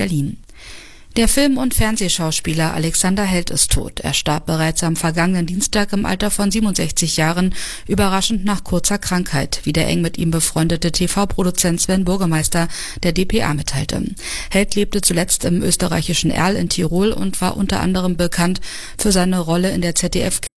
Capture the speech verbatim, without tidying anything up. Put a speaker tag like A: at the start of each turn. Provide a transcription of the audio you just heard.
A: Berlin. Der Film- und Fernsehschauspieler Alexander Held ist tot. Er starb bereits am vergangenen Dienstag im Alter von siebenundsechzig Jahren, überraschend nach kurzer Krankheit, wie der eng mit ihm befreundete T V-Produzent Sven Burgemeister der d p a mitteilte. Held lebte zuletzt im österreichischen Erl in Tirol und war unter anderem bekannt für seine Rolle in der Z D F